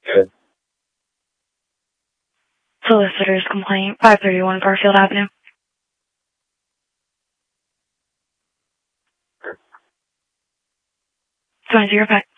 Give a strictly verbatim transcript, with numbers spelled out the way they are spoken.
Good. Solicitor's complaint, five thirty-one Garfield Avenue. twenty-zero five.